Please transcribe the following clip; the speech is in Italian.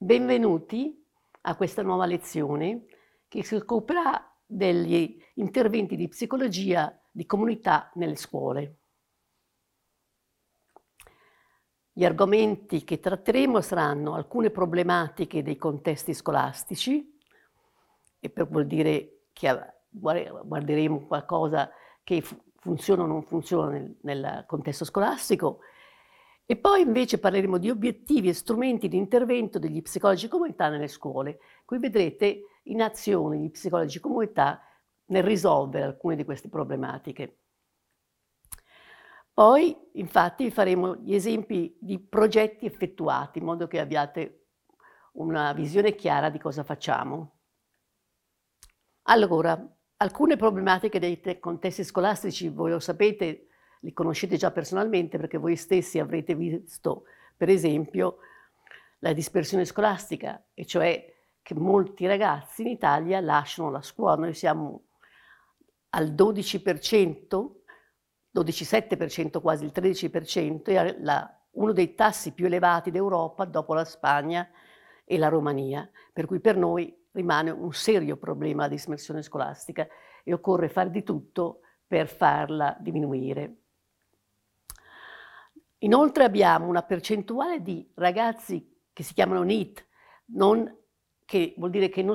Benvenuti a questa nuova lezione che si occuperà degli interventi di psicologia di comunità nelle scuole. Gli argomenti che tratteremo saranno alcune problematiche dei contesti scolastici, e vuol dire che guarderemo qualcosa che funziona o non funziona nel contesto scolastico, e poi invece parleremo di obiettivi e strumenti di intervento degli psicologi di comunità nelle scuole. Qui vedrete in azione gli psicologi di comunità nel risolvere alcune di queste problematiche. Poi, infatti, faremo gli esempi di progetti effettuati, in modo che abbiate una visione chiara di cosa facciamo. Allora, alcune problematiche dei contesti scolastici, voi lo sapete, li conoscete già personalmente perché voi stessi avrete visto, per esempio, la dispersione scolastica, e cioè che molti ragazzi in Italia lasciano la scuola. Noi siamo al 12%, 12,7%, quasi il 13%, e uno dei tassi più elevati d'Europa dopo la Spagna e la Romania, per cui per noi rimane un serio problema la dispersione scolastica e occorre fare di tutto per farla diminuire. Inoltre abbiamo una percentuale di ragazzi che si chiamano NEET, che vuol dire che non